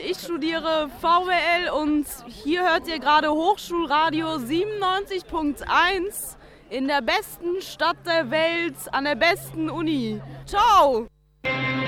Ich studiere VWL und hier hört ihr gerade Hochschulradio 97.1 in der besten Stadt der Welt, an der besten Uni. Ciao!